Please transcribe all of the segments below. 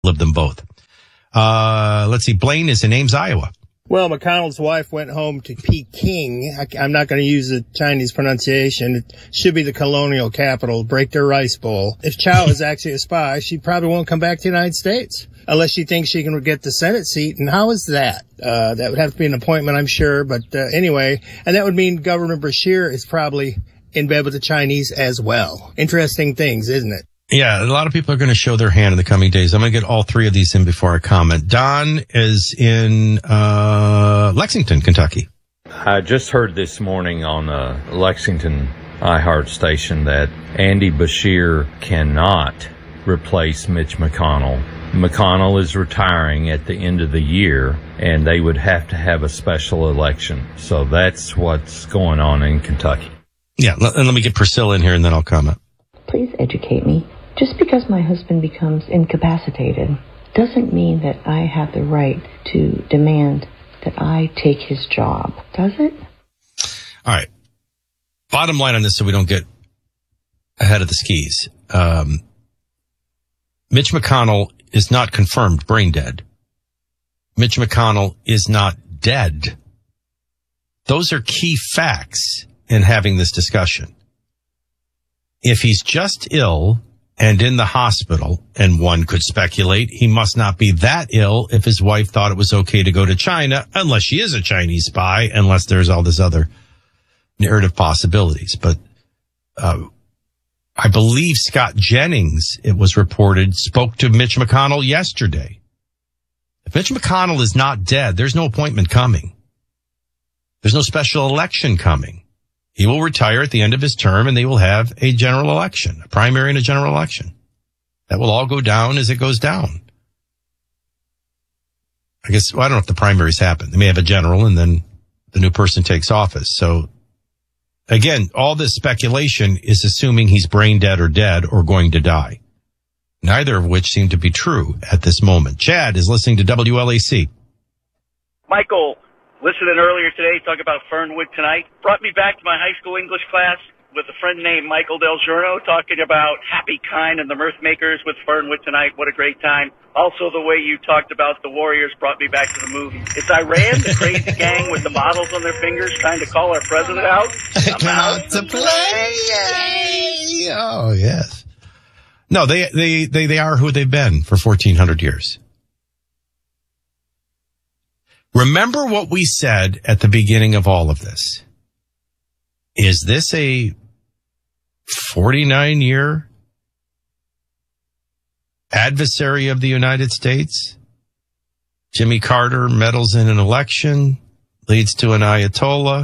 Live them both. Let's see. Blaine is in Ames, Iowa. Well, McConnell's wife went home to Peking. I'm not going to use the Chinese pronunciation. It should be the colonial capital. Break their rice bowl. If Chow is actually a spy, she probably won't come back to the United States unless she thinks she can get the Senate seat. And how is that? That would have to be an appointment, I'm sure. But anyway, and that would mean Governor Bashir is probably in bed with the Chinese as well. Interesting things, isn't it? Yeah, a lot of people are going to show their hand in the coming days. I'm going to get all three of these in before I comment. Don is in Lexington, Kentucky. I just heard this morning on Lexington iHeart station that Andy Bashir cannot replace Mitch McConnell. McConnell is retiring at the end of the year, and they would have to have a special election. So that's what's going on in Kentucky. Yeah, and let me get Priscilla in here, and then I'll comment. Please educate me. Just because my husband becomes incapacitated doesn't mean that I have the right to demand that I take his job, does it? All right. Bottom line on this, so we don't get ahead of the skis. Mitch McConnell is not confirmed brain dead. Mitch McConnell is not dead. Those are key facts in having this discussion. If he's just ill and in the hospital, and one could speculate he must not be that ill if his wife thought it was okay to go to China, unless she is a Chinese spy, unless there's all this other narrative possibilities. But I believe Scott Jennings, it was reported, spoke to Mitch McConnell yesterday. If Mitch McConnell is not dead, there's no appointment coming. There's no special election coming. He will retire at the end of his term, and they will have a general election, a primary and a general election. That will all go down as it goes down. I guess, well, I don't know if the primaries happen. They may have a general, and then the new person takes office. So, again, all this speculation is assuming he's brain dead or going to die. Neither of which seem to be true at this moment. Chad is listening to WLAC. Michael, listening earlier today, talk about Fernwood tonight. Brought me back to my high school English class with a friend named Michael Del Giorno talking about Happy Kind and the Mirth Makers with Fernwood tonight. What a great time. Also, the way you talked about the Warriors brought me back to the movie. It's Iran, the crazy gang with the models on their fingers trying to call our president out. Come out to play. Oh, yes. No, they are who they've been for 1,400 years. Remember what we said at the beginning of all of this. Is this a 49-year adversary of the United States? Jimmy Carter meddles in an election, leads to an Ayatollah,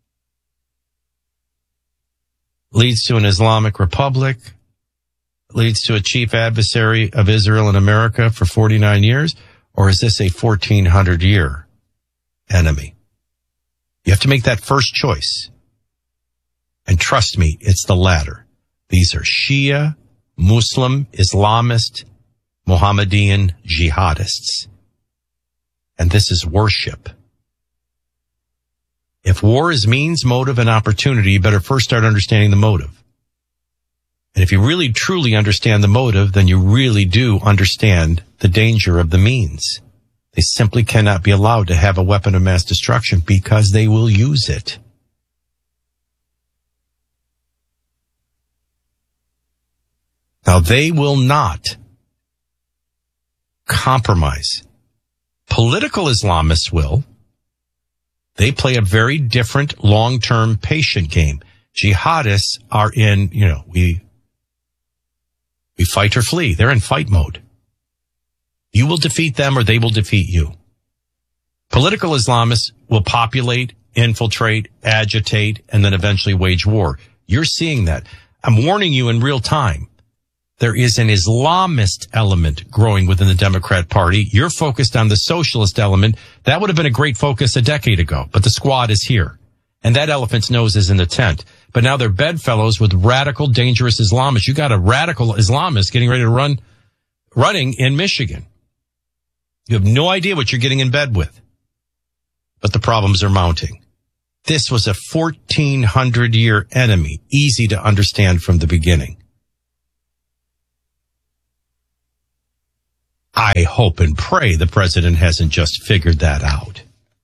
leads to an Islamic Republic, leads to a chief adversary of Israel and America for 49 years? Or is this a 1,400-year enemy? You have to make that first choice. And trust me, it's the latter. These are Shia, Muslim, Islamist, Mohammedan jihadists. And this is worship. If war is means, motive, and opportunity, you better first start understanding the motive. And if you really truly understand the motive, then you really do understand the danger of the means. They simply cannot be allowed to have a weapon of mass destruction because they will use it. Now, they will not compromise. Political Islamists will. They play a very different long-term patient game. Jihadists are in, we fight or flee. They're in fight mode. You will defeat them or they will defeat you. Political Islamists will populate, infiltrate, agitate, and then eventually wage war. You're seeing that. I'm warning you in real time. There is an Islamist element growing within the Democrat Party. You're focused on the socialist element. That would have been a great focus a decade ago, but the squad is here. And that elephant's nose is in the tent. But now they're bedfellows with radical, dangerous Islamists. You got a radical Islamist getting ready to running in Michigan. You have no idea what you're getting in bed with. But the problems are mounting. This was a 1,400-year enemy, easy to understand from the beginning. I hope and pray the president hasn't just figured that out.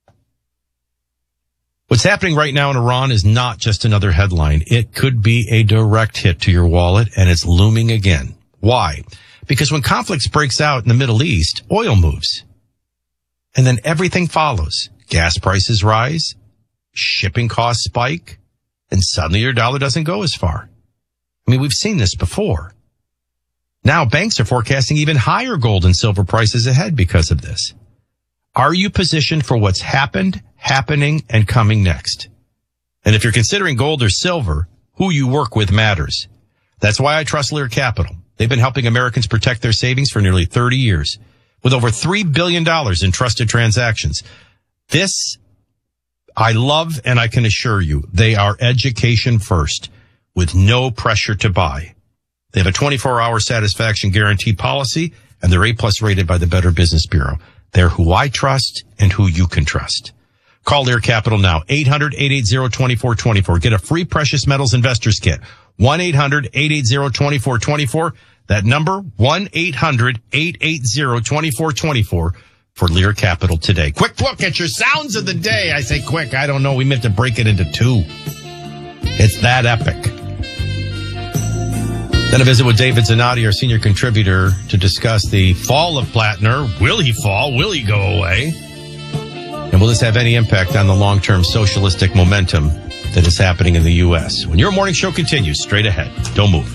What's happening right now in Iran is not just another headline. It could be a direct hit to your wallet, and it's looming again. Why? Because when conflicts breaks out in the Middle East, oil moves. And then everything follows. Gas prices rise, shipping costs spike, and suddenly your dollar doesn't go as far. I mean, we've seen this before. Now banks are forecasting even higher gold and silver prices ahead because of this. Are you positioned for what's happened, happening, and coming next? And if you're considering gold or silver, who you work with matters. That's why I trust Lear Capital. They've been helping Americans protect their savings for nearly 30 years with over $3 billion in trusted transactions. This I love, and I can assure you, they are education first with no pressure to buy. They have a 24-hour satisfaction guarantee policy, and they're A+ rated by the Better Business Bureau. They're who I trust and who you can trust. Call Lear Capital now, 800-880-2424. Get a free precious metals investors kit, 1-800-880-2424. That number, 1-800-880-2424 for Lear Capital today. Quick look at your sounds of the day. I say quick. I don't know. We meant to break it into two. It's that epic. Then a visit with David Zanotti, our senior contributor, to discuss the fall of Plattner. Will he fall? Will he go away? And will this have any impact on the long-term socialistic momentum that is happening in the U.S.? When your morning show continues, straight ahead. Don't move.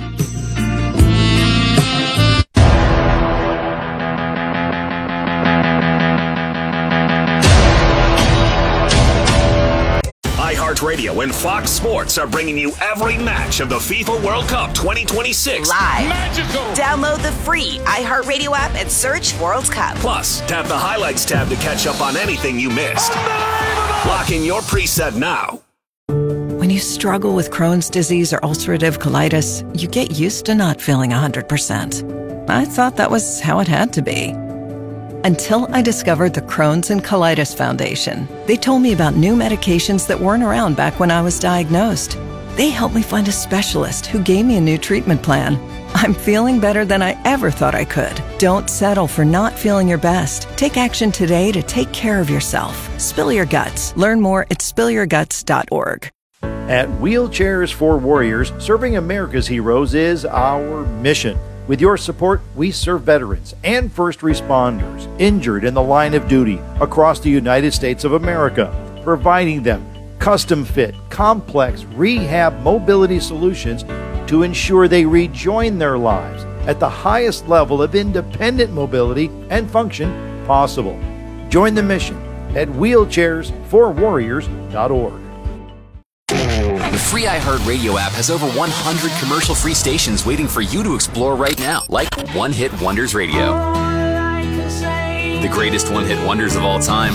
Radio and Fox Sports are bringing you every match of the FIFA World Cup 2026 live. Magical. Download the free iHeartRadio app and search World Cup. Plus, tap the highlights tab to catch up on anything you missed. Lock in your preset now. When you struggle with Crohn's disease or ulcerative colitis, you get used to not feeling 100%. I thought that was how it had to be. Until I discovered the Crohn's and Colitis Foundation. They told me about new medications that weren't around back when I was diagnosed. They helped me find a specialist who gave me a new treatment plan. I'm feeling better than I ever thought I could. Don't settle for not feeling your best. Take action today to take care of yourself. Spill your guts. Learn more at spillyourguts.org. At Wheelchairs for Warriors, serving America's heroes is our mission. With your support, we serve veterans and first responders injured in the line of duty across the United States of America, providing them custom-fit, complex rehab mobility solutions to ensure they rejoin their lives at the highest level of independent mobility and function possible. Join the mission at wheelchairsforwarriors.org. The free iHeartRadio app has over 100 commercial-free stations waiting for you to explore right now, like One Hit Wonders Radio. The greatest one-hit wonders of all time.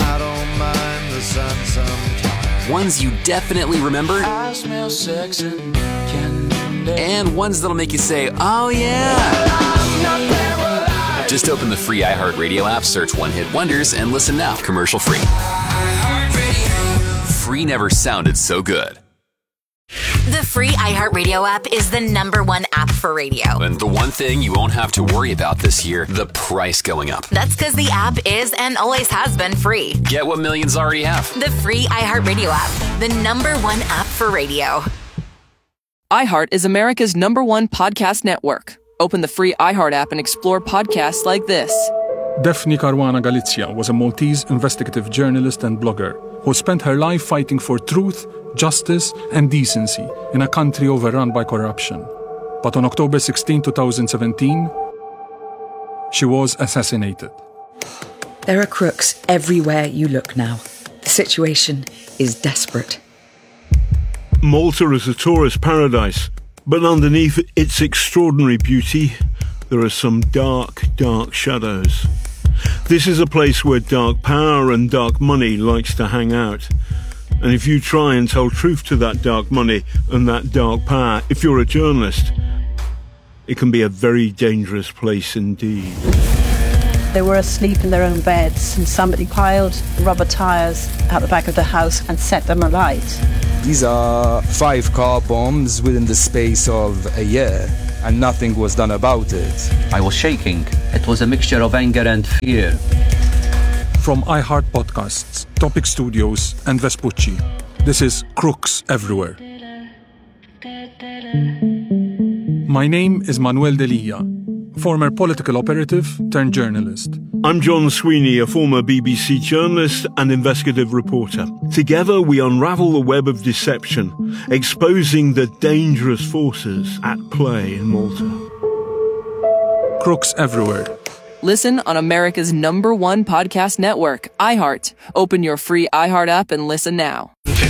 Ones you definitely remember. And ones that'll make you say, oh yeah. Just open the free iHeartRadio app, search One Hit Wonders, and listen now, commercial-free. Free never sounded so good. The free iHeartRadio app is the #1 app for radio. And the one thing you won't have to worry about this year, the price going up. That's because the app is and always has been free. Get what millions already have. The free iHeartRadio app, the #1 app for radio. iHeart is America's #1 podcast network. Open the free iHeart app and explore podcasts like this. Daphne Caruana Galizia was a Maltese investigative journalist and blogger who spent her life fighting for truth, justice, and decency in a country overrun by corruption. But on October 16, 2017, she was assassinated. There are crooks everywhere you look now. The situation is desperate. Malta is a tourist paradise, but underneath its extraordinary beauty, there are some dark, dark shadows. This is a place where dark power and dark money likes to hang out. And if you try and tell truth to that dark money and that dark power, if you're a journalist, it can be a very dangerous place indeed. They were asleep in their own beds and somebody piled rubber tyres out the back of the house and set them alight. These are 5 car bombs within the space of a year. and nothing was done about it. I was shaking. It was a mixture of anger and fear. From iHeart Podcasts, Topic Studios, and Vespucci, this is Crooks Everywhere. My name is Manuel Delia, former political operative turned journalist. I'm John Sweeney, a former BBC journalist and investigative reporter. Together we unravel the web of deception, exposing the dangerous forces at play in Malta. Crooks Everywhere. Listen on America's #1 podcast network, iHeart. Open your free iHeart app and listen now.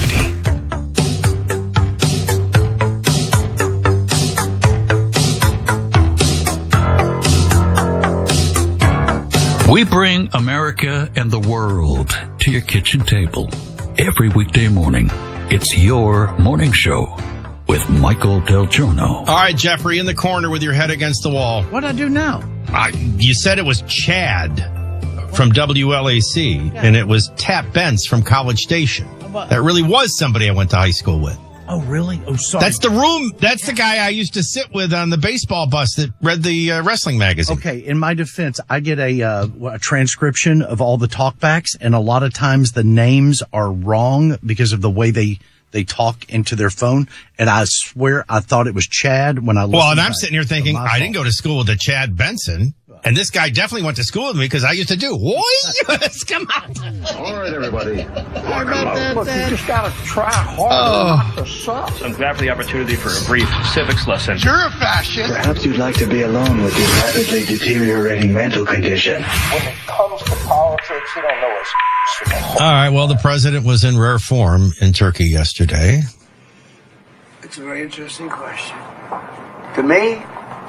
We bring America and the world to your kitchen table every weekday morning. It's your morning show with Michael Del Giorno. All right, Jeffrey, in the corner with your head against the wall. What'd I do now? You said it was Chad from WLAC, and it was Tap Bentz from College Station. That really was somebody I went to high school with. Oh, really? Oh, sorry. That's the room. That's the guy I used to sit with on the baseball bus that read the wrestling magazine. Okay, in my defense, I get a transcription of all the talkbacks, and a lot of times the names are wrong because of the way they talk into their phone. And I swear I thought it was Chad when I listened. Well, and I'm sitting here thinking, I didn't go to school with a Chad Benson. And this guy definitely went to school with me because I used to do. Come on. All right, everybody. Look, you just got to try hard not to suck. I'm glad for the opportunity for a brief civics lesson. You're a fascist. Perhaps you'd like to be alone with your rapidly deteriorating mental condition. When it comes to politics, you don't know it's all right, well, the president was in rare form in Turkey yesterday. It's a very interesting question. To me,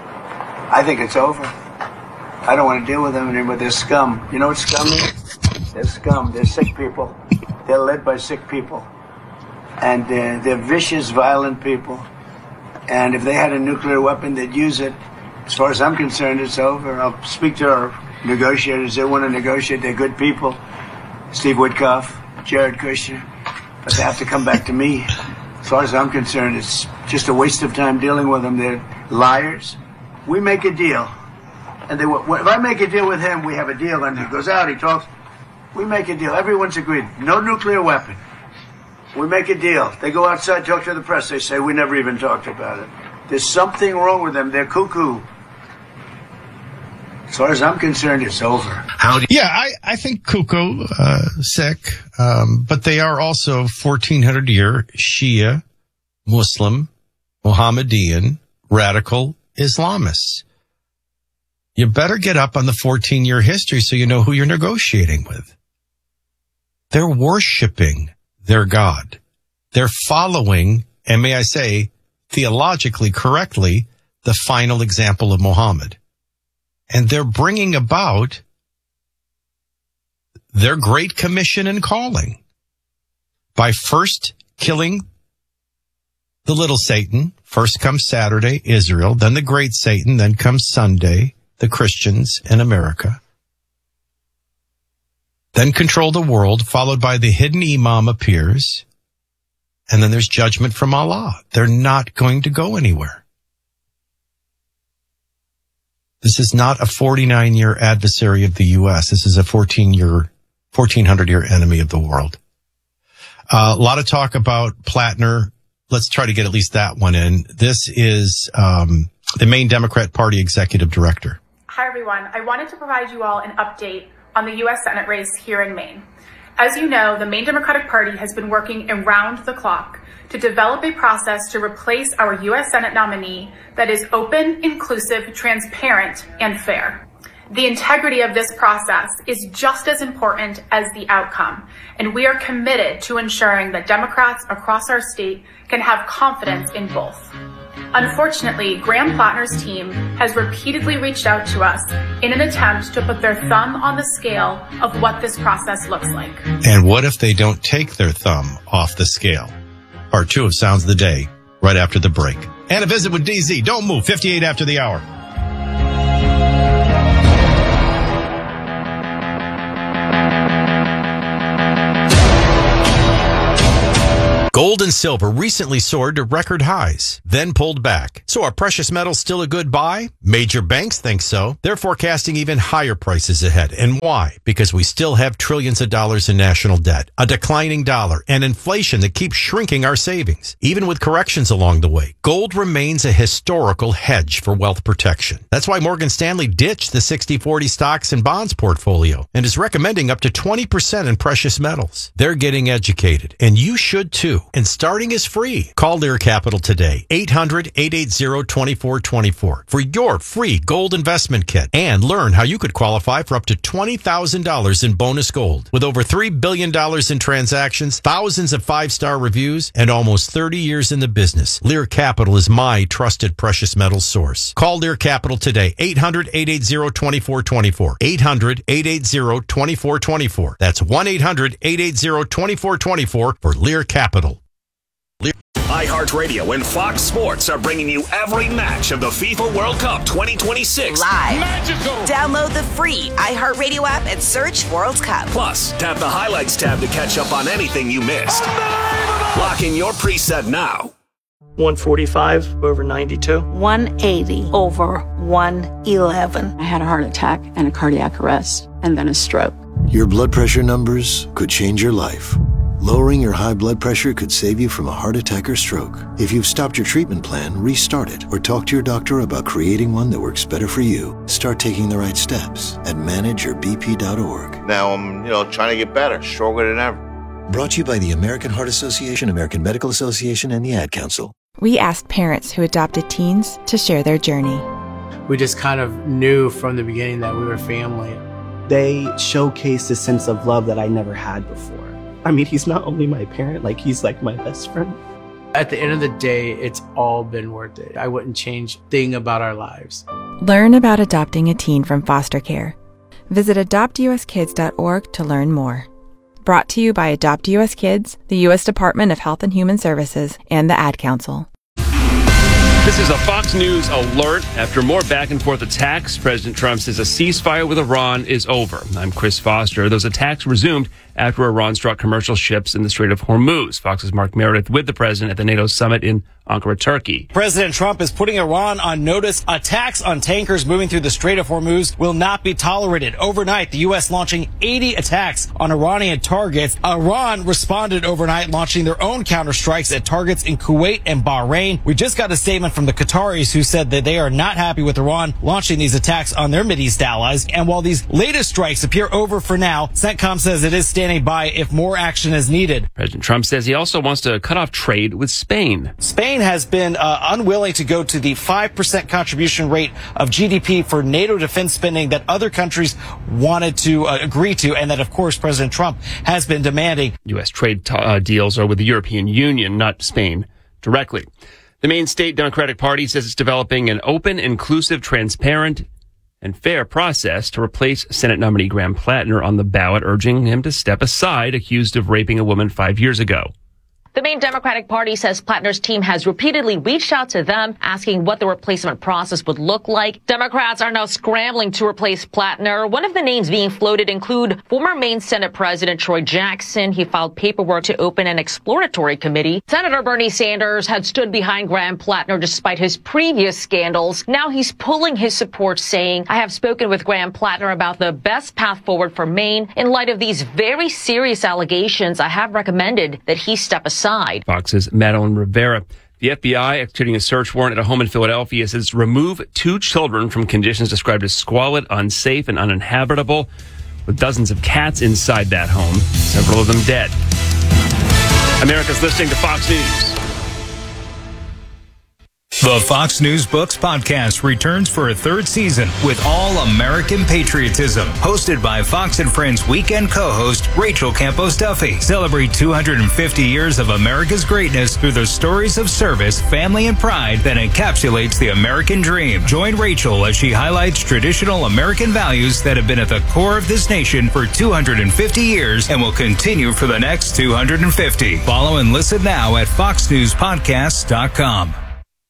I think it's over. I don't want to deal with them anymore. They're scum. You know what scum is? They're scum. They're sick people. They're led by sick people. And they're vicious, violent people. And if they had a nuclear weapon, they'd use it. As far as I'm concerned, it's over. I'll speak to our negotiators. They want to negotiate. They're good people. Steve Witkoff, Jared Kushner. But they have to come back to me. As far as I'm concerned, it's just a waste of time dealing with them. They're liars. We make a deal. And if I make a deal with him, we have a deal, and he goes out, he talks. We make a deal. Everyone's agreed. No nuclear weapon. We make a deal. They go outside, talk to the press. They say, we never even talked about it. There's something wrong with them. They're cuckoo. As far as I'm concerned, it's over. I think cuckoo, sick, but they are also 1400-year Shia, Muslim, Mohammedan, radical Islamists. You better get up on the 14-year history so you know who you're negotiating with. They're worshiping their God. They're following, and may I say, theologically correctly, the final example of Muhammad. And they're bringing about their great commission and calling by first killing the little Satan. First comes Saturday, Israel, then the great Satan, then comes Sunday, the Christians in America. Then control the world, followed by the hidden imam appears. And then there's judgment from Allah. They're not going to go anywhere. This is not a 49-year adversary of the U.S. This is a 1400-year enemy of the world. A lot of talk about Plattner. Let's try to get at least that one in. This is the Maine Democrat Party executive director. Hi, everyone. I wanted to provide you all an update on the U.S. Senate race here in Maine. As you know, the Maine Democratic Party has been working around the clock to develop a process to replace our U.S. Senate nominee that is open, inclusive, transparent, and fair. The integrity of this process is just as important as the outcome, and we are committed to ensuring that Democrats across our state can have confidence in both. Unfortunately, Graham Plattner's team has repeatedly reached out to us in an attempt to put their thumb on the scale of what this process looks like. And what if they don't take their thumb off the scale? Part 2 of Sounds of the Day, right after the break. And a visit with DZ. Don't move. 58 after the hour. Gold and silver recently soared to record highs, then pulled back. So are precious metals still a good buy? Major banks think so. They're forecasting even higher prices ahead. And why? Because we still have trillions of dollars in national debt, a declining dollar, and inflation that keeps shrinking our savings. Even with corrections along the way, gold remains a historical hedge for wealth protection. That's why Morgan Stanley ditched the 60-40 stocks and bonds portfolio and is recommending up to 20% in precious metals. They're getting educated, and you should too. And starting is free. Call Lear Capital today, 800-880-2424 for your free gold investment kit and learn how you could qualify for up to $20,000 in bonus gold. With over $3 billion in transactions, thousands of 5-star reviews, and almost 30 years in the business, Lear Capital is my trusted precious metals source. Call Lear Capital today, 800-880-2424, 800-880-2424. That's 1-800-880-2424 for Lear Capital. iHeartRadio and Fox Sports are bringing you every match of the FIFA World Cup 2026. Live. Magical. Download the free iHeartRadio app and search World Cup. Plus, tap the Highlights tab to catch up on anything you missed. Lock in your preset now. 145 over 92. 180 over 111. I had a heart attack and a cardiac arrest, and then a stroke. Your blood pressure numbers could change your life. Lowering your high blood pressure could save you from a heart attack or stroke. If you've stopped your treatment plan, restart it or talk to your doctor about creating one that works better for you. Start taking the right steps at manageyourbp.org. Now I'm, trying to get better, stronger than ever. Brought to you by the American Heart Association, American Medical Association, and the Ad Council. We asked parents who adopted teens to share their journey. We just kind of knew from the beginning that we were family. They showcased a sense of love that I never had before. I mean, he's not only my parent, he's like my best friend. At the end of the day, it's all been worth it. I wouldn't change a thing about our lives. Learn about adopting a teen from foster care. Visit adoptuskids.org to learn more. Brought to you by Adopt US Kids, the U.S. Department of Health and Human Services, and the Ad Council. This is a Fox News alert. After more back and forth attacks, President Trump says a ceasefire with Iran is over. I'm Chris Foster. Those attacks resumed after Iran struck commercial ships in the Strait of Hormuz. Fox's Mark Meredith with the president at the NATO summit in Ankara, Turkey. President Trump is putting Iran on notice. Attacks on tankers moving through the Strait of Hormuz will not be tolerated. Overnight, the U.S. launching 80 attacks on Iranian targets. Iran responded overnight, launching their own counterstrikes at targets in Kuwait and Bahrain. We just got a statement from the Qataris who said that they are not happy with Iran launching these attacks on their Mideast allies. And while these latest strikes appear over for now, CENTCOM says it is standing by if more action is needed. President Trump says he also wants to cut off trade with Spain. Spain has been unwilling to go to the 5% contribution rate of GDP for NATO defense spending that other countries wanted to agree to, and that, of course, President Trump has been demanding. U.S. trade deals are with the European Union, not Spain directly. The Maine State Democratic Party says it's developing an open, inclusive, transparent, and fair process to replace Senate nominee Graham Plattner on the ballot, urging him to step aside, accused of raping a woman 5 years ago. The Maine Democratic Party says Plattner's team has repeatedly reached out to them, asking what the replacement process would look like. Democrats are now scrambling to replace Plattner. One of the names being floated include former Maine Senate President Troy Jackson. He filed paperwork to open an exploratory committee. Senator Bernie Sanders had stood behind Graham Plattner despite his previous scandals. Now he's pulling his support, saying, I have spoken with Graham Plattner about the best path forward for Maine. In light of these very serious allegations, I have recommended that he step aside. Fox's Madeline Rivera. The FBI executing a search warrant at a home in Philadelphia says remove 2 children from conditions described as squalid, unsafe, and uninhabitable, with dozens of cats inside that home, several of them dead. America's listening to Fox News. The Fox News Books podcast returns for a 3rd season with all-American patriotism. Hosted by Fox and Friends weekend co-host Rachel Campos Duffy. Celebrate 250 years of America's greatness through the stories of service, family, and pride that encapsulates the American dream. Join Rachel as she highlights traditional American values that have been at the core of this nation for 250 years and will continue for the next 250. Follow and listen now at foxnewspodcasts.com.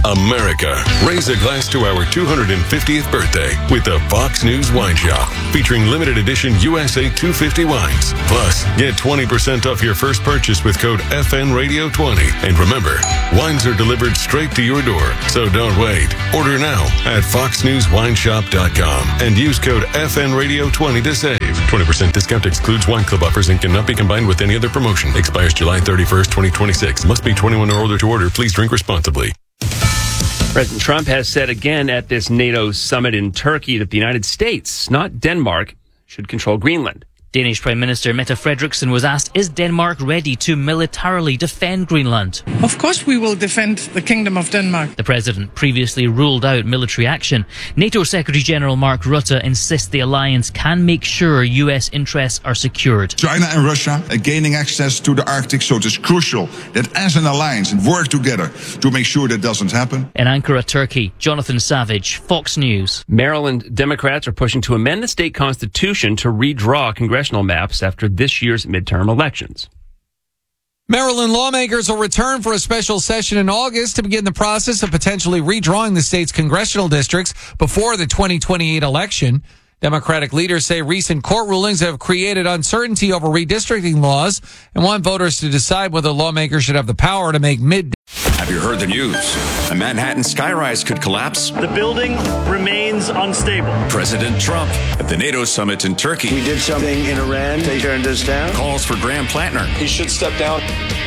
America. Raise a glass to our 250th birthday with the Fox News Wine Shop, featuring limited edition USA 250 wines. Plus, get 20% off your first purchase with code FNRadio20. And remember, wines are delivered straight to your door, so don't wait. Order now at foxnewswineshop.com and use code FNRadio20 to save. 20% discount excludes wine club offers and cannot be combined with any other promotion. Expires July 31st, 2026. Must be 21 or older to order. Please drink responsibly. President Trump has said again at this NATO summit in Turkey that the United States, not Denmark, should control Greenland. Danish Prime Minister Mette Frederiksen was asked, is Denmark ready to militarily defend Greenland? Of course we will defend the Kingdom of Denmark. The president previously ruled out military action. NATO Secretary General Mark Rutte insists the alliance can make sure U.S. interests are secured. China and Russia are gaining access to the Arctic, so it is crucial that as an alliance and work together to make sure that doesn't happen. In Ankara, Turkey, Jonathan Savage, Fox News. Maryland Democrats are pushing to amend the state constitution to redraw congressional maps after this year's midterm elections. Maryland lawmakers will return for a special session in August to begin the process of potentially redrawing the state's congressional districts before the 2028 election. Democratic leaders say recent court rulings have created uncertainty over redistricting laws and want voters to decide whether lawmakers should have the power to make Have you heard the news? A Manhattan skyrise could collapse. The building remains unstable. President Trump at the NATO summit in Turkey. We did something in Iran. They turned us down. Calls for Graham Plattner. He should step down.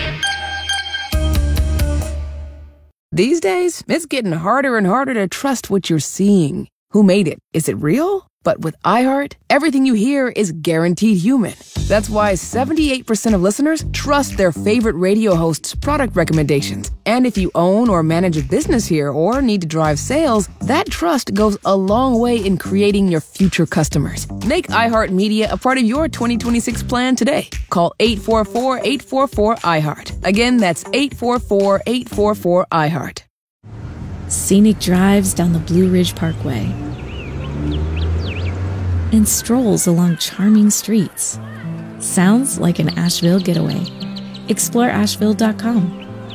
These days, it's getting harder and harder to trust what you're seeing. Who made it? Is it real? But with iHeart, everything you hear is guaranteed human. That's why 78% of listeners trust their favorite radio hosts' product recommendations. And if you own or manage a business here or need to drive sales, that trust goes a long way in creating your future customers. Make iHeartMedia a part of your 2026 plan today. Call 844-844-iHeart. Again, that's 844-844-iHeart. Scenic drives down the Blue Ridge Parkway and strolls along charming streets. Sounds like an Asheville getaway. Explore Asheville.com.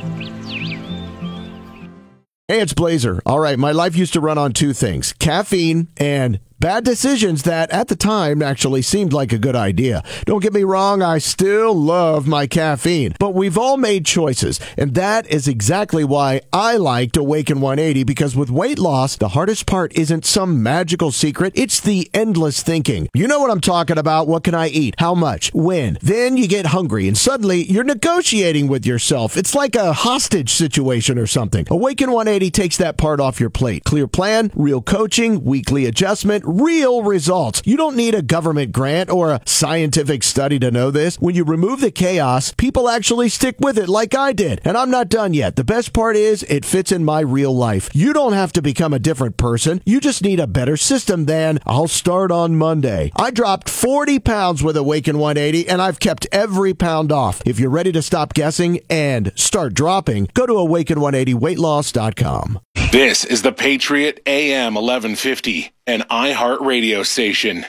Hey, it's Blazer. All right, my life used to run on two things: caffeine and bad decisions that at the time actually seemed like a good idea. Don't get me wrong, I still love my caffeine, but we've all made choices, and that is exactly why I liked Awaken 180, because with weight loss, the hardest part isn't some magical secret, it's the endless thinking. You know what I'm talking about. What can I eat? How much? When? Then you get hungry, and suddenly you're negotiating with yourself. It's like a hostage situation or something. Awaken 180 takes that part off your plate. Clear plan, real coaching, weekly adjustment, real results. You don't need a government grant or a scientific study to know this. When you remove the chaos, people actually stick with it like I did. And I'm not done yet. The best part is it fits in my real life. You don't have to become a different person. You just need a better system than I'll start on Monday. I dropped 40 pounds with Awaken 180 and I've kept every pound off. If you're ready to stop guessing and start dropping, go to awaken180weightloss.com. This is the Patriot AM 1150, an iHeart radio station.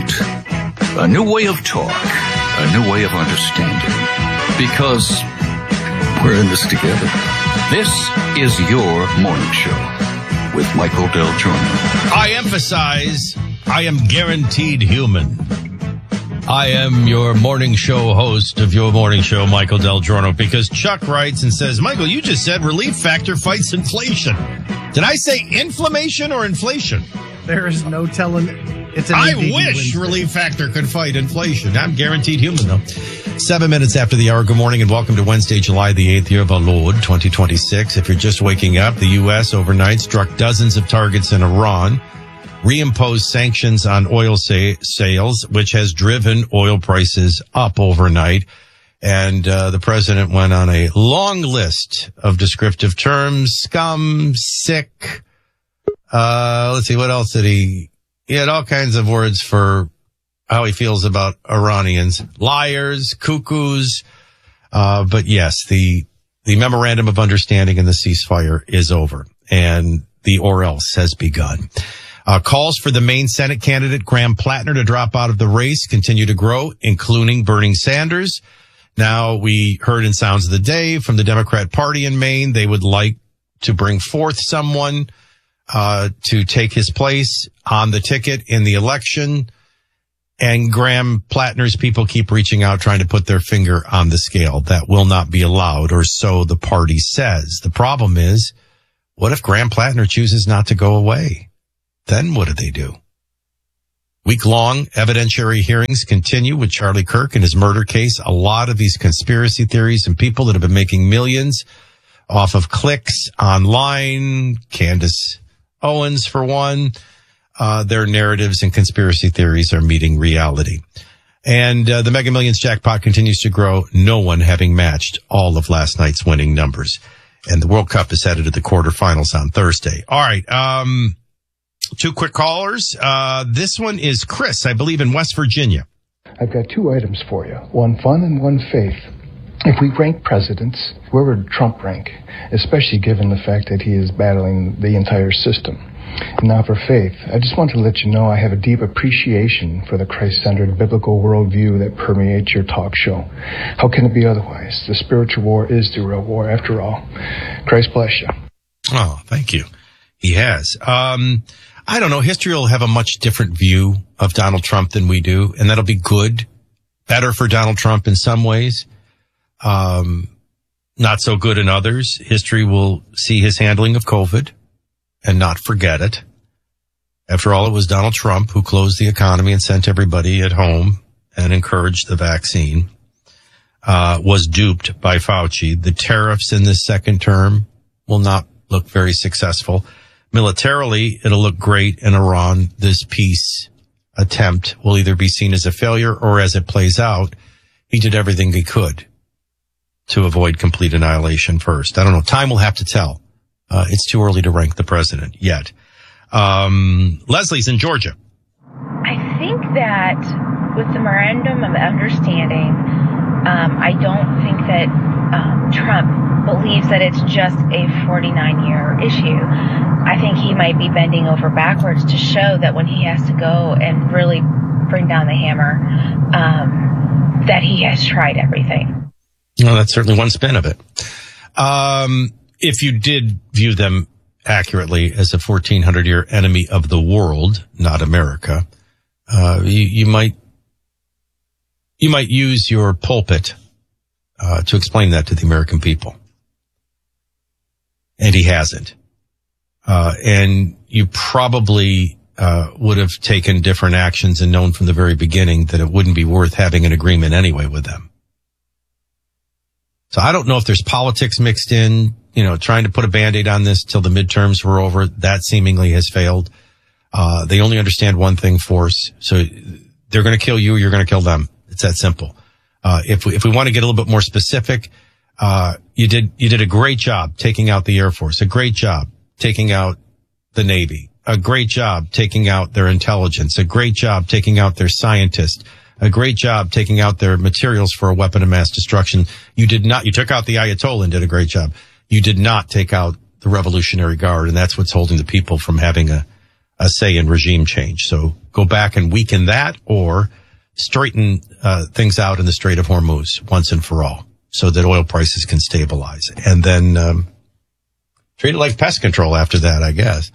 A new way of talk, a new way of understanding, because we're in this together. This is your morning show with Michael Del Giorno. I emphasize, I am guaranteed human. I am your morning show host of your morning show, Michael Del Giorno, because Chuck writes and says, Michael, you just said relief factor fights inflation. Did I say inflammation or inflation? There is no telling. I wish relief factor could fight inflation. I'm guaranteed human, though. 7 minutes after the hour. Good morning and welcome to Wednesday, July the 8th, year of our Lord, 2026. If you're just waking up, the U.S. overnight struck dozens of targets in Iran, reimposed sanctions on oil sales, which has driven oil prices up overnight. And the president went on a long list of descriptive terms: scum, sick. Let's see, what else did he had all kinds of words for how he feels about Iranians: liars, cuckoos. But yes, the memorandum of understanding and the ceasefire is over, and the or else has begun. Calls for the Maine Senate candidate Graham Plattner to drop out of the race continue to grow, including Bernie Sanders. Now, we heard in Sounds of the Day from the Democrat Party in Maine, they would like to bring forth someone to take his place on the ticket in the election. And Graham Plattner's people keep reaching out, trying to put their finger on the scale. That will not be allowed, or so the party says. The problem is, what if Graham Plattner chooses not to go away? Then what do they do? Week-long evidentiary hearings continue with Charlie Kirk and his murder case. A lot of these conspiracy theories and people that have been making millions off of clicks online, Candace Owens for one, their narratives and conspiracy theories are meeting reality. And the Mega Millions jackpot continues to grow, no one having matched all of last night's winning numbers. And the World Cup is headed to the quarterfinals on Thursday. All right, two quick callers. This one is Chris, I believe, in West Virginia. I've got two items for you, one fun and one faith. If we rank presidents, where would Trump rank, especially given the fact that he is battling the entire system? And now for faith, I just want to let you know I have a deep appreciation for the Christ-centered biblical worldview that permeates your talk show. How can it be otherwise? The spiritual war is the real war, after all. Christ bless you. Oh, thank you. He has. I don't know. History will have a much different view of Donald Trump than we do, and that'll be good. Better for Donald Trump in some ways. Not so good in others. History will see his handling of COVID and not forget it. After all, it was Donald Trump who closed the economy and sent everybody at home and encouraged the vaccine, was duped by Fauci. The tariffs in this second term will not look very successful. Militarily, it'll look great in Iran. This peace attempt will either be seen as a failure or, as it plays out, he did everything he could to avoid complete annihilation first. I don't know. Time will have to tell. It's too early to rank the president yet. Leslie's in Georgia. I think that with the memorandum of understanding, I don't think that Trump believes that it's just a 49-year issue. I think he might be bending over backwards to show that when he has to go and really bring down the hammer, that he has tried everything. Well, that's certainly one spin of it. If you did view them accurately as a 1400-year enemy of the world, not America, you might use your pulpit to explain that to the American people. And he hasn't. And you probably would have taken different actions and known from the very beginning that it wouldn't be worth having an agreement anyway with them. So I don't know if there's politics mixed in, trying to put a Band-Aid on this till the midterms were over. That seemingly has failed. They only understand one thing, force. So they're going to kill you, you're going to kill them. It's that simple. If we want to get a little bit more specific, you did a great job taking out the Air Force, a great job taking out the Navy, a great job taking out their intelligence, a great job taking out their scientists, a great job taking out their materials for a weapon of mass destruction. You took out the Ayatollah and did a great job. You did not take out the Revolutionary Guard, and that's what's holding the people from having a say in regime change. So go back and weaken that, or straighten things out in the Strait of Hormuz once and for all, so that oil prices can stabilize. And then treat it like pest control after that, I guess.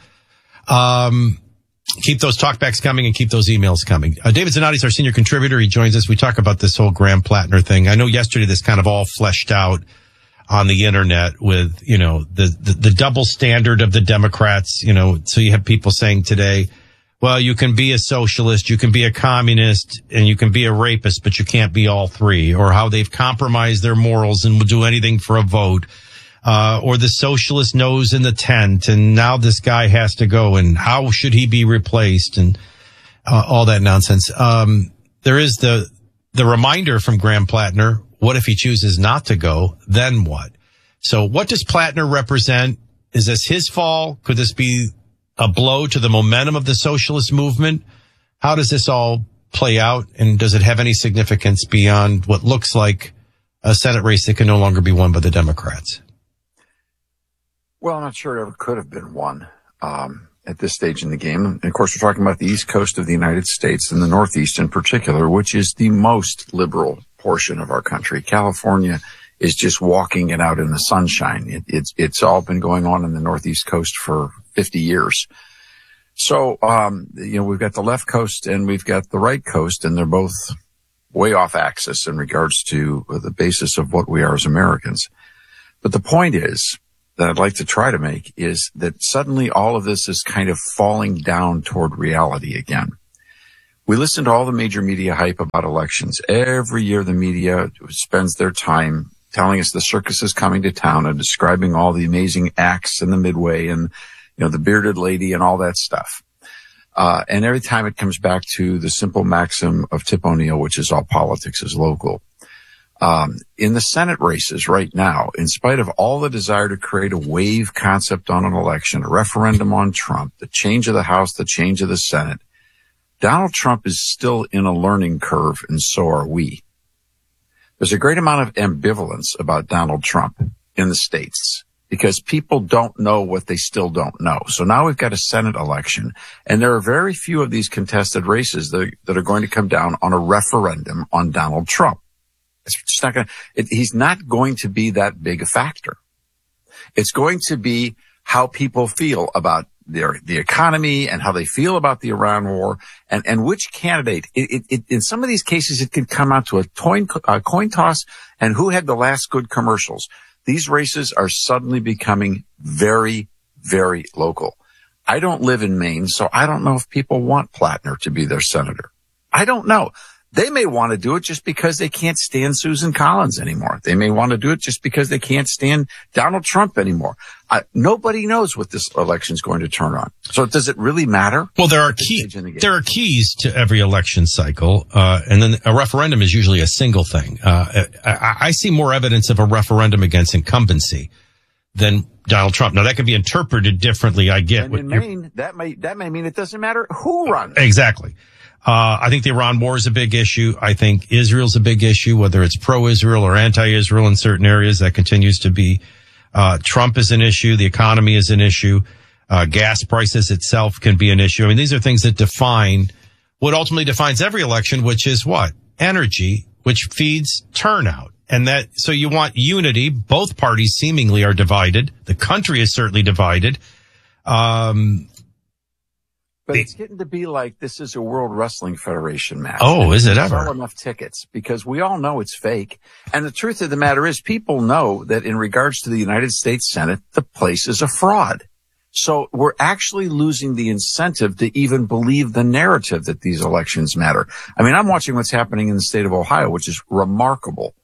Keep those talkbacks coming and keep those emails coming. David Zanotti is our senior contributor. He joins us. We talk about this whole Graham Plattner thing. I know yesterday this kind of all fleshed out on the internet with, the double standard of the Democrats, so you have people saying today, well, you can be a socialist, you can be a communist, and you can be a rapist, but you can't be all three, or how they've compromised their morals and will do anything for a vote. Or the socialist nose in the tent, and now this guy has to go, and how should he be replaced, and all that nonsense. There is the reminder from Graham Plattner, what if he chooses not to go, then what? So what does Plattner represent? Is this his fall? Could this be a blow to the momentum of the socialist movement? How does this all play out, and does it have any significance beyond what looks like a Senate race that can no longer be won by the Democrats? Well, I'm not sure it ever could have been won at this stage in the game. And of course, we're talking about the East Coast of the United States and the Northeast in particular, which is the most liberal portion of our country. California is just walking it out in the sunshine. It's all been going on in the Northeast coast for 50 years. So, we've got the left coast and we've got the right coast, and they're both way off axis in regards to the basis of what we are as Americans. But the point is that I'd like to try to make is that suddenly all of this is kind of falling down toward reality again. We listen to all the major media hype about elections. Every year the media spends their time telling us the circus is coming to town and describing all the amazing acts in the Midway and, the bearded lady and all that stuff. And every time it comes back to the simple maxim of Tip O'Neill, which is all politics is local. In the Senate races right now, in spite of all the desire to create a wave concept on an election, a referendum on Trump, the change of the House, the change of the Senate, Donald Trump is still in a learning curve, and so are we. There's a great amount of ambivalence about Donald Trump in the states because people don't know what they still don't know. So now we've got a Senate election, and there are very few of these contested races that are going to come down on a referendum on Donald Trump. It's just not he's not going to be that big a factor. It's going to be how people feel about the economy and how they feel about the Iran war and which candidate. In some of these cases, it can come out to a coin toss and who had the last good commercials. These races are suddenly becoming very, very local. I don't live in Maine, so I don't know if people want Plattner to be their senator. I don't know. They may want to do it just because they can't stand Susan Collins anymore. They may want to do it just because they can't stand Donald Trump anymore. Nobody knows what this election is going to turn on. So does it really matter? Well, there are keys to every election cycle, and then a referendum is usually a single thing. I see more evidence of a referendum against incumbency than Donald Trump. Now, that can be interpreted differently. I get. And in Maine, that may mean it doesn't matter who runs. Exactly. I think the Iran war is a big issue. I think Israel's a big issue, whether it's pro-Israel or anti-Israel in certain areas. That continues to be. Trump is an issue. The economy is an issue. Gas prices itself can be an issue. I mean, these are things that define what ultimately defines every election, which is what? Energy, which feeds turnout. And so you want unity. Both parties seemingly are divided. The country is certainly divided. But it's getting to be like this is a World Wrestling Federation match. Oh, is it ever? Sell enough tickets because we all know it's fake. And the truth of the matter is people know that in regards to the United States Senate, the place is a fraud. So we're actually losing the incentive to even believe the narrative that these elections matter. I mean, I'm watching what's happening in the state of Ohio, which is remarkable.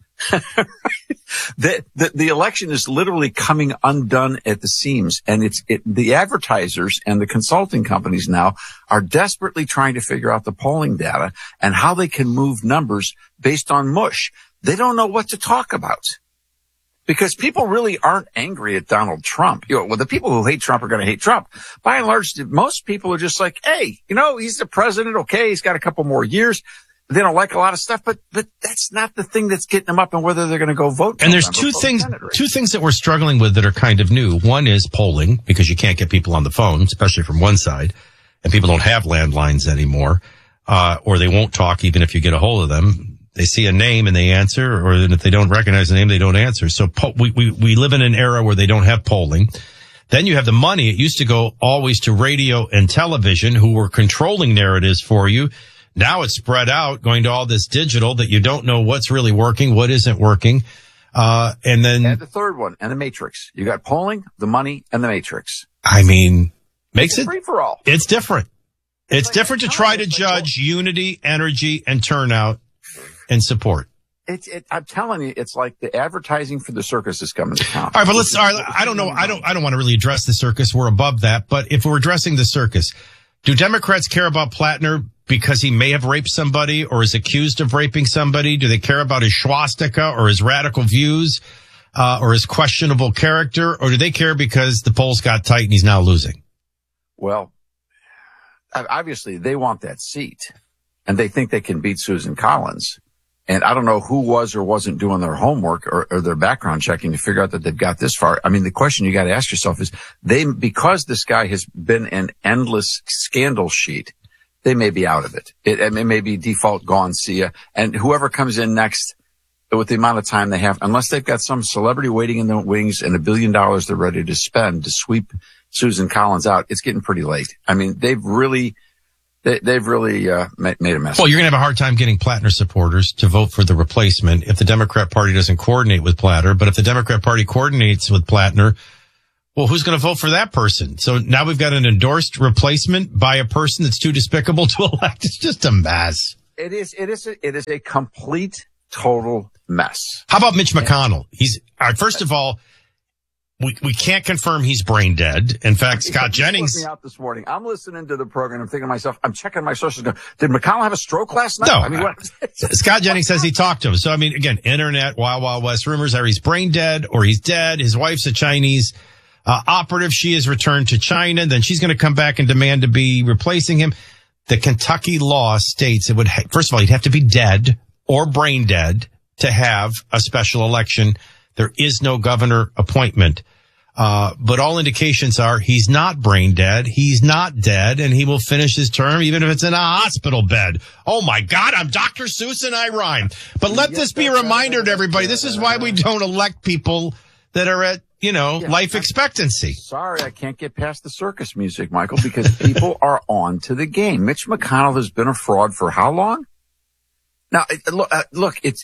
The election is literally coming undone at the seams, and the advertisers and the consulting companies now are desperately trying to figure out the polling data and how they can move numbers based on mush. They don't know what to talk about because people really aren't angry at Donald Trump. The people who hate Trump are going to hate Trump. By and large, most people are just like, hey, he's the president. Okay, he's got a couple more years. They don't like a lot of stuff, but that's not the thing that's getting them up and whether they're going to go vote. And there's two things that we're struggling with that are kind of new. One is polling, because you can't get people on the phone, especially from one side, and people don't have landlines anymore, or they won't talk even if you get a hold of them. They see a name and they answer, or if they don't recognize the name, they don't answer. So we live in an era where they don't have polling. Then you have the money. It used to go always to radio and television, who were controlling narratives for you. Now it's spread out, going to all this digital that you don't know what's really working, what isn't working. And the third one, and the matrix. You got polling, the money, and the matrix. I mean, makes it free for all. It's different. It's different to try to judge unity, energy, and turnout and support. I'm telling you, it's like the advertising for the circus is coming to town. All right, but I don't know. I don't want to really address the circus. We're above that. But if we're addressing the circus, do Democrats care about Plattner because he may have raped somebody or is accused of raping somebody? Do they care about his swastika or his radical views, or his questionable character? Or do they care because the polls got tight and he's now losing? Well, obviously they want that seat and they think they can beat Susan Collins. And I don't know who was or wasn't doing their homework or their background checking to figure out that they've got this far. I mean, the question you got to ask yourself is because this guy has been an endless scandal sheet, they may be out of it. It may be default gone, see ya. And whoever comes in next, with the amount of time they have, unless they've got some celebrity waiting in the wings and $1 billion they're ready to spend to sweep Susan Collins out, it's getting pretty late. I mean, they've really made a mess. Well, you're going to have a hard time getting Plattner supporters to vote for the replacement if the Democrat Party doesn't coordinate with Platter. But if the Democrat Party coordinates with Plattner, well, who's going to vote for that person? So now we've got an endorsed replacement by a person that's too despicable to elect. It's just a mess. It is a complete, total mess. How about Mitch McConnell? First of all, we can't confirm he's brain dead. In fact, Scott Jennings. Me out this morning. I'm listening to the program. I'm thinking to myself, I'm checking my sources. Did McConnell have a stroke last night? No. I mean, what? Scott Jennings says he talked to him. So, I mean, again, internet, Wild Wild West rumors are he's brain dead or he's dead. His wife's a Chinese operative. She has returned to China. Then she's going to come back and demand to be replacing him. The Kentucky law states it would, first of all, he'd have to be dead or brain dead to have a special election. There is no governor appointment. But all indications are he's not brain dead. He's not dead, and he will finish his term even if it's in a hospital bed. Oh my God, I'm Dr. Seuss and I rhyme. But let this be a reminder to everybody. This is why we don't elect people that are at, life expectancy. Sorry, I can't get past the circus music, Michael, because people are on to the game. Mitch McConnell has been a fraud for how long? Now, look, it's,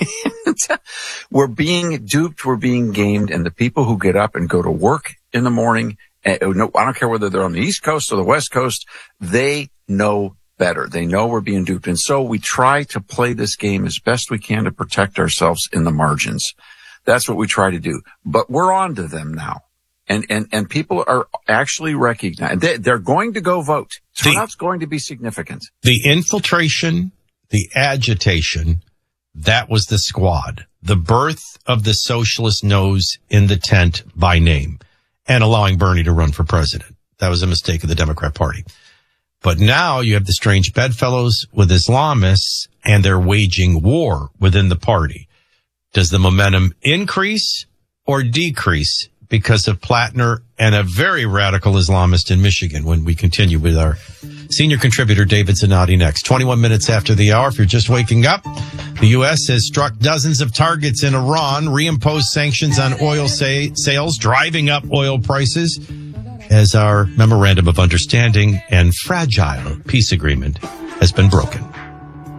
we're being duped, we're being gamed, and the people who get up and go to work in the morning, I don't care whether they're on the East Coast or the West Coast, they know better. They know we're being duped. And so we try to play this game as best we can to protect ourselves in the margins. That's what we try to do. But we're on to them now. And people are actually recognizing they're going to go vote. Turnout's going to be significant. The infiltration, the agitation, that was the squad. The birth of the socialist nose in the tent by name and allowing Bernie to run for president. That was a mistake of the Democrat Party. But now you have the strange bedfellows with Islamists and they're waging war within the party. Does the momentum increase or decrease because of Plattner and a very radical Islamist in Michigan? When we continue with our senior contributor, David Zanotti, next. 21 minutes after the hour. If you're just waking up, the U.S. has struck dozens of targets in Iran, reimposed sanctions on oil sales, driving up oil prices as our memorandum of understanding and fragile peace agreement has been broken.